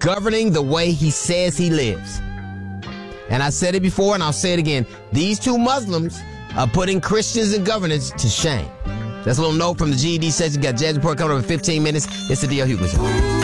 governing the way he says he lives. And I said it before and I'll say it again. These two Muslims are putting Christians in governance to shame. That's a little note from the GED session. Got Jazz Report coming up in 15 minutes. It's the D.L. Hughley Show.